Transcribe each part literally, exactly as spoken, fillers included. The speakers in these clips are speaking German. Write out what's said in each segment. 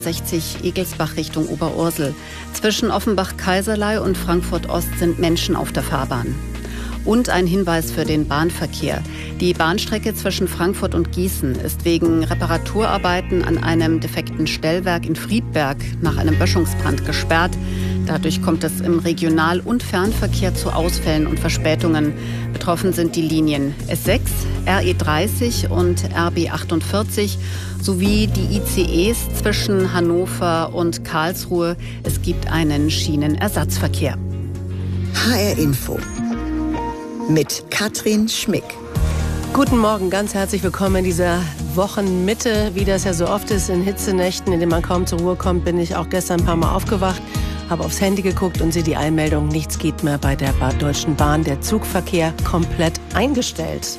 sechzig Egelsbach Richtung Oberursel. Zwischen Offenbach-Kaiserlei und Frankfurt-Ost sind Menschen auf der Fahrbahn. Und ein Hinweis für den Bahnverkehr. Die Bahnstrecke zwischen Frankfurt und Gießen ist wegen Reparaturarbeiten an einem defekten Stellwerk in Friedberg nach einem Böschungsbrand gesperrt. Dadurch kommt es im Regional- und Fernverkehr zu Ausfällen und Verspätungen. Betroffen sind die Linien S sechs, R E dreißig und R B achtundvierzig sowie die I C Es zwischen Hannover und Karlsruhe. Es gibt einen Schienenersatzverkehr. H R Info mit Katrin Schmick. Guten Morgen, ganz herzlich willkommen in dieser Wochenmitte. Wie das ja so oft ist in Hitzenächten, in denen man kaum zur Ruhe kommt, bin ich auch gestern ein paar Mal aufgewacht, habe aufs Handy geguckt und sehe die Einmeldung, nichts geht mehr bei der Deutschen Bahn. Der Zugverkehr komplett eingestellt.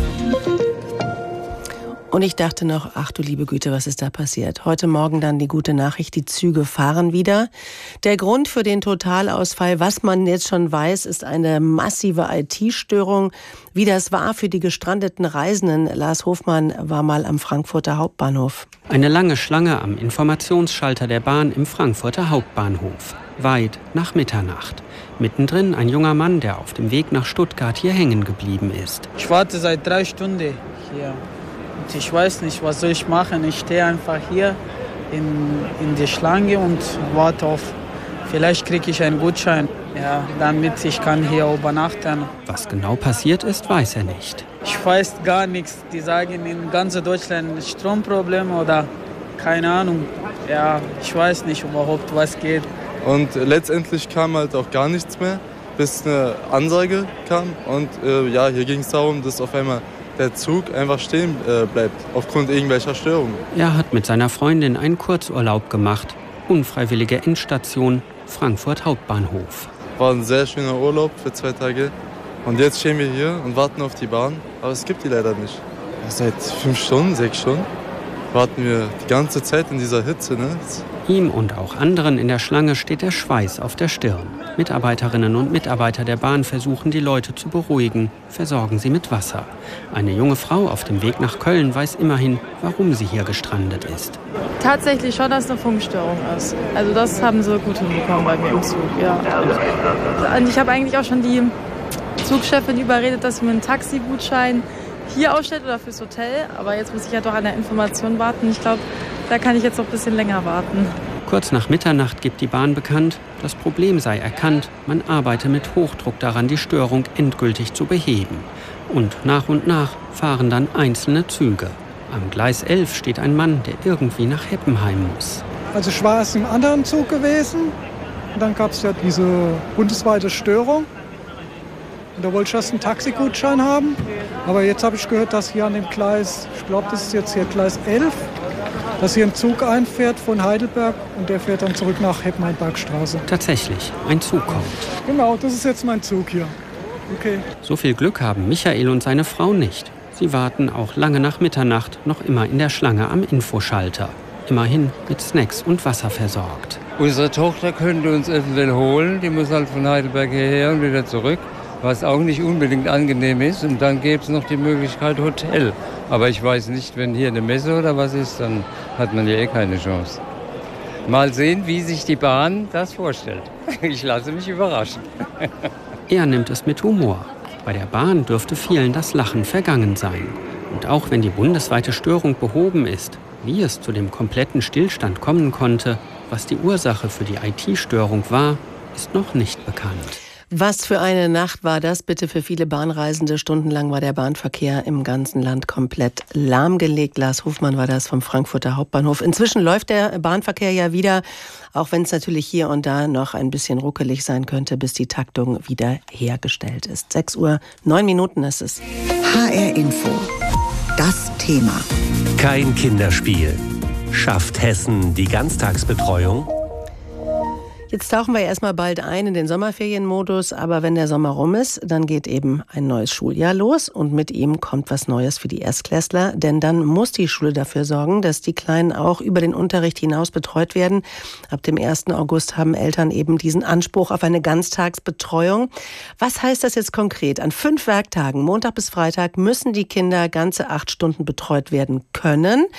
Und ich dachte noch, ach du liebe Güte, was ist da passiert? Heute Morgen dann die gute Nachricht, die Züge fahren wieder. Der Grund für den Totalausfall, was man jetzt schon weiß, ist eine massive I T-Störung. Wie das war für die gestrandeten Reisenden, Lars Hofmann war mal am Frankfurter Hauptbahnhof. Eine lange Schlange am Informationsschalter der Bahn im Frankfurter Hauptbahnhof. Weit nach Mitternacht. Mittendrin ein junger Mann, der auf dem Weg nach Stuttgart hier hängen geblieben ist. Ich warte seit drei Stunden hier. Und ich weiß nicht, was soll ich machen. Ich stehe einfach hier in, in der Schlange und warte auf, vielleicht kriege ich einen Gutschein, ja, damit ich kann hier übernachten. Was genau passiert ist, weiß er nicht. Ich weiß gar nichts. Die sagen in ganz Deutschland Stromprobleme oder keine Ahnung. Ja, ich weiß nicht überhaupt, was geht. Und letztendlich kam halt auch gar nichts mehr, bis eine Ansage kam. Und äh, ja, hier ging es darum, dass auf einmal der Zug einfach stehen äh, bleibt, aufgrund irgendwelcher Störungen. Er hat mit seiner Freundin einen Kurzurlaub gemacht. Unfreiwillige Endstation, Frankfurt Hauptbahnhof. War ein sehr schöner Urlaub für zwei Tage. Und jetzt stehen wir hier und warten auf die Bahn. Aber es gibt die leider nicht. Seit fünf Stunden, sechs Stunden warten wir die ganze Zeit in dieser Hitze. Ne? Ihm und auch anderen in der Schlange steht der Schweiß auf der Stirn. Mitarbeiterinnen und Mitarbeiter der Bahn versuchen, die Leute zu beruhigen, versorgen sie mit Wasser. Eine junge Frau auf dem Weg nach Köln weiß immerhin, warum sie hier gestrandet ist. Tatsächlich schon, dass es eine Funkstörung ist. Also das haben sie gut hinbekommen bei mir im Zug, ja. Und ich habe eigentlich auch schon die Zugchefin überredet, dass sie mir einen Taxigutschein hier ausstellt oder fürs Hotel. Aber jetzt muss ich ja doch an der Information warten. Ich glaube, da kann ich jetzt noch ein bisschen länger warten. Kurz nach Mitternacht gibt die Bahn bekannt, das Problem sei erkannt. Man arbeite mit Hochdruck daran, die Störung endgültig zu beheben. Und nach und nach fahren dann einzelne Züge. Am Gleis elf steht ein Mann, der irgendwie nach Heppenheim muss. Also ich war erst im anderen Zug gewesen. Und dann gab es ja diese bundesweite Störung. Und da wollte ich erst einen Taxigutschein haben. Aber jetzt habe ich gehört, dass hier an dem Gleis, ich glaube, das ist jetzt hier Gleis elf, dass hier ein Zug einfährt von Heidelberg und der fährt dann zurück nach Heppenheim-Bergstraße. Tatsächlich, ein Zug kommt. Genau, das ist jetzt mein Zug hier. Okay. So viel Glück haben Michael und seine Frau nicht. Sie warten auch lange nach Mitternacht noch immer in der Schlange am Infoschalter. Immerhin mit Snacks und Wasser versorgt. Unsere Tochter könnte uns eventuell holen. Die muss halt von Heidelberg hierher und wieder zurück. Was auch nicht unbedingt angenehm ist. Und dann gäbe es noch die Möglichkeit Hotel. Aber ich weiß nicht, wenn hier eine Messe oder was ist, dann hat man ja eh keine Chance. Mal sehen, wie sich die Bahn das vorstellt. Ich lasse mich überraschen. Er nimmt es mit Humor. Bei der Bahn dürfte vielen das Lachen vergangen sein. Und auch wenn die bundesweite Störung behoben ist, wie es zu dem kompletten Stillstand kommen konnte, was die Ursache für die I T-Störung war, ist noch nicht bekannt. Was für eine Nacht war das bitte für viele Bahnreisende? Stundenlang war der Bahnverkehr im ganzen Land komplett lahmgelegt. Lars Hofmann war das vom Frankfurter Hauptbahnhof. Inzwischen läuft der Bahnverkehr ja wieder, auch wenn es natürlich hier und da noch ein bisschen ruckelig sein könnte, bis die Taktung wieder hergestellt ist. sechs Uhr neun Minuten ist es. H R Info. Das Thema. Kein Kinderspiel. Schafft Hessen die Ganztagsbetreuung? Jetzt tauchen wir erstmal bald ein in den Sommerferienmodus, aber wenn der Sommer rum ist, dann geht eben ein neues Schuljahr los und mit ihm kommt was Neues für die Erstklässler, denn dann muss die Schule dafür sorgen, dass die Kleinen auch über den Unterricht hinaus betreut werden. Ab dem ersten August haben Eltern eben diesen Anspruch auf eine Ganztagsbetreuung. Was heißt das jetzt konkret? An fünf Werktagen, Montag bis Freitag, müssen die Kinder ganze acht Stunden betreut werden können.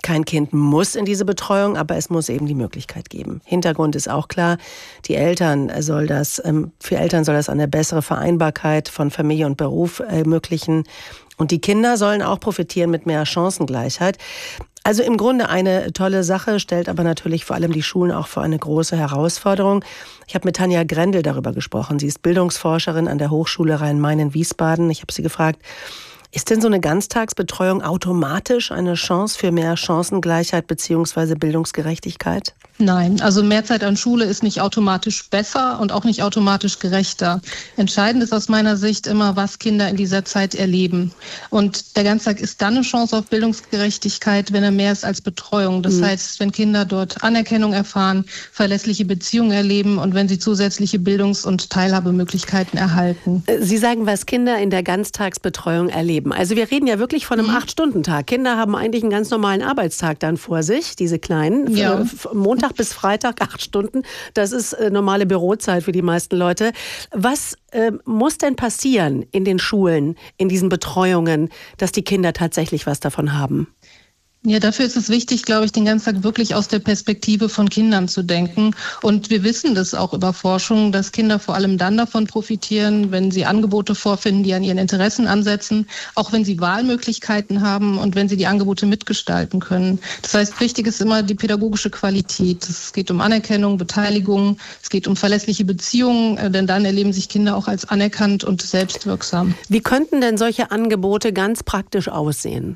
Kein Kind muss in diese Betreuung, aber es muss eben die Möglichkeit geben. Hintergrund ist auch klar, die Eltern soll das, für Eltern soll das eine bessere Vereinbarkeit von Familie und Beruf ermöglichen. Und die Kinder sollen auch profitieren mit mehr Chancengleichheit. Also im Grunde eine tolle Sache, stellt aber natürlich vor allem die Schulen auch vor eine große Herausforderung. Ich habe mit Tanja Grendel darüber gesprochen. Sie ist Bildungsforscherin an der Hochschule Rhein-Main in Wiesbaden. Ich habe sie gefragt, ist denn so eine Ganztagsbetreuung automatisch eine Chance für mehr Chancengleichheit bzw. Bildungsgerechtigkeit? Nein, also mehr Zeit an Schule ist nicht automatisch besser und auch nicht automatisch gerechter. Entscheidend ist aus meiner Sicht immer, was Kinder in dieser Zeit erleben. Und der Ganztag ist dann eine Chance auf Bildungsgerechtigkeit, wenn er mehr ist als Betreuung. Das mhm. heißt, wenn Kinder dort Anerkennung erfahren, verlässliche Beziehungen erleben und wenn sie zusätzliche Bildungs- und Teilhabemöglichkeiten erhalten. Sie sagen, was Kinder in der Ganztagsbetreuung erleben. Also wir reden ja wirklich von einem mhm. acht-Stunden-Tag. Kinder haben eigentlich einen ganz normalen Arbeitstag dann vor sich, diese Kleinen. Ja. Montag bis Freitag, acht Stunden. Das ist äh, normale Bürozeit für die meisten Leute. Was äh, muss denn passieren in den Schulen, in diesen Betreuungen, dass die Kinder tatsächlich was davon haben? Ja, dafür ist es wichtig, glaube ich, den ganzen Tag wirklich aus der Perspektive von Kindern zu denken. Und wir wissen das auch über Forschung, dass Kinder vor allem dann davon profitieren, wenn sie Angebote vorfinden, die an ihren Interessen ansetzen, auch wenn sie Wahlmöglichkeiten haben und wenn sie die Angebote mitgestalten können. Das heißt, wichtig ist immer die pädagogische Qualität. Es geht um Anerkennung, Beteiligung, es geht um verlässliche Beziehungen, denn dann erleben sich Kinder auch als anerkannt und selbstwirksam. Wie könnten denn solche Angebote ganz praktisch aussehen?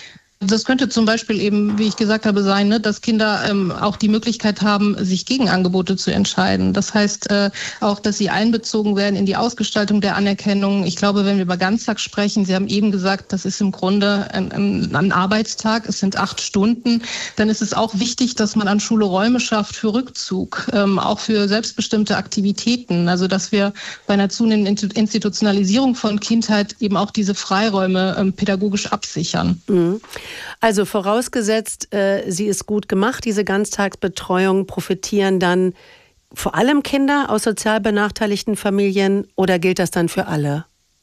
Das könnte zum Beispiel eben, wie ich gesagt habe, sein, ne, dass Kinder ähm, auch die Möglichkeit haben, sich gegen Angebote zu entscheiden. Das heißt äh, auch, dass sie einbezogen werden in die Ausgestaltung der Anerkennung. Ich glaube, wenn wir über Ganztag sprechen, Sie haben eben gesagt, das ist im Grunde ein, ein, ein Arbeitstag, es sind acht Stunden, dann ist es auch wichtig, dass man an Schule Räume schafft für Rückzug, ähm, auch für selbstbestimmte Aktivitäten. Also dass wir bei einer zunehmenden Institutionalisierung von Kindheit eben auch diese Freiräume ähm, pädagogisch absichern. Mhm. Also vorausgesetzt, äh, sie ist gut gemacht, diese Ganztagsbetreuung, profitieren dann vor allem Kinder aus sozial benachteiligten Familien oder gilt das dann für alle?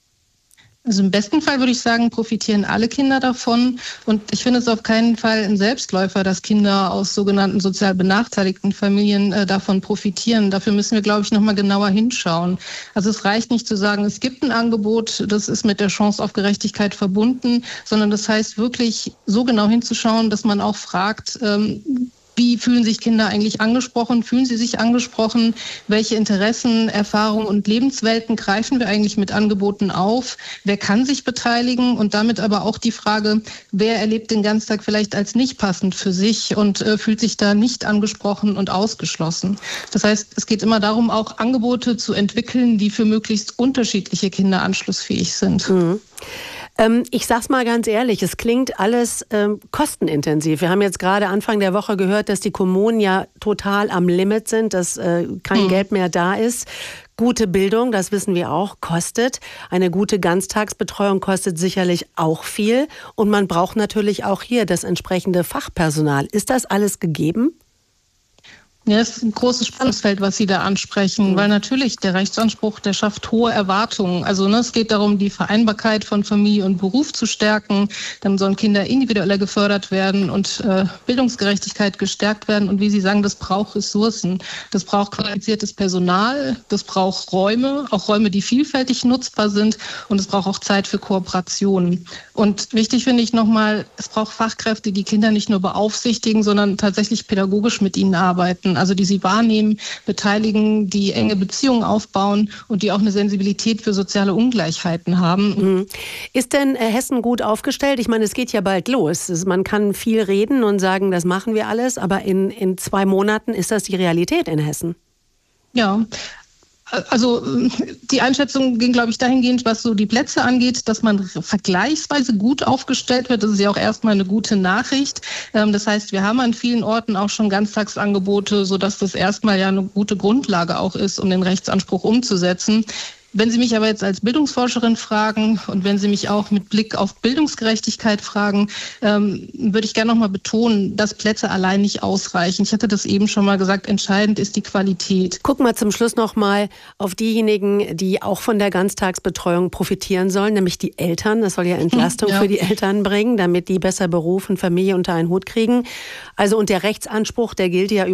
Also im besten Fall würde ich sagen, profitieren alle Kinder davon. Und ich finde es auf keinen Fall ein Selbstläufer, dass Kinder aus sogenannten sozial benachteiligten Familien äh, davon profitieren. Dafür müssen wir, glaube ich, nochmal genauer hinschauen. Also es reicht nicht zu sagen, es gibt ein Angebot, das ist mit der Chance auf Gerechtigkeit verbunden, sondern das heißt wirklich so genau hinzuschauen, dass man auch fragt, ähm, wie fühlen sich Kinder eigentlich angesprochen? Fühlen sie sich angesprochen? Welche Interessen, Erfahrungen und Lebenswelten greifen wir eigentlich mit Angeboten auf? Wer kann sich beteiligen? Und damit aber auch die Frage, wer erlebt den Ganztag vielleicht als nicht passend für sich und äh, fühlt sich da nicht angesprochen und ausgeschlossen? Das heißt, es geht immer darum, auch Angebote zu entwickeln, die für möglichst unterschiedliche Kinder anschlussfähig sind. Mhm. Ich sag's mal ganz ehrlich, es klingt alles ähm, kostenintensiv. Wir haben jetzt gerade Anfang der Woche gehört, dass die Kommunen ja total am Limit sind, dass äh, kein hm. Geld mehr da ist. Gute Bildung, das wissen wir auch, kostet. Eine gute Ganztagsbetreuung kostet sicherlich auch viel. Und man braucht natürlich auch hier das entsprechende Fachpersonal. Ist das alles gegeben? Ja, es ist ein großes Spannungsfeld, was Sie da ansprechen, mhm. weil natürlich der Rechtsanspruch, der schafft hohe Erwartungen. Also ne, es geht darum, die Vereinbarkeit von Familie und Beruf zu stärken. Dann sollen Kinder individueller gefördert werden und äh, Bildungsgerechtigkeit gestärkt werden. Und wie Sie sagen, das braucht Ressourcen. Das braucht qualifiziertes Personal, das braucht Räume, auch Räume, die vielfältig nutzbar sind. Und es braucht auch Zeit für Kooperationen. Und wichtig finde ich nochmal, es braucht Fachkräfte, die Kinder nicht nur beaufsichtigen, sondern tatsächlich pädagogisch mit ihnen arbeiten. Also die sie wahrnehmen, beteiligen, die enge Beziehungen aufbauen und die auch eine Sensibilität für soziale Ungleichheiten haben. Ist denn Hessen gut aufgestellt? Ich meine, es geht ja bald los. Man kann viel reden und sagen, das machen wir alles, aber in, in zwei Monaten ist das die Realität in Hessen. Ja. Also die Einschätzung ging, glaube ich, dahingehend, was so die Plätze angeht, dass man vergleichsweise gut aufgestellt wird. Das ist ja auch erstmal eine gute Nachricht. Das heißt, wir haben an vielen Orten auch schon Ganztagsangebote, sodass das erstmal ja eine gute Grundlage auch ist, um den Rechtsanspruch umzusetzen. Wenn Sie mich aber jetzt als Bildungsforscherin fragen und wenn Sie mich auch mit Blick auf Bildungsgerechtigkeit fragen, ähm, würde ich gerne noch mal betonen, dass Plätze allein nicht ausreichen. Ich hatte das eben schon mal gesagt, entscheidend ist die Qualität. Gucken wir zum Schluss noch mal auf diejenigen, die auch von der Ganztagsbetreuung profitieren sollen, nämlich die Eltern. Das soll ja Entlastung ja. für die Eltern bringen, damit die besser Beruf und Familie unter einen Hut kriegen. Also und der Rechtsanspruch, der gilt ja